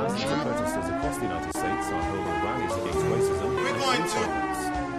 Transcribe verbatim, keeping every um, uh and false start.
Thousands of protesters across the United States are holding rallies against racism. We're going to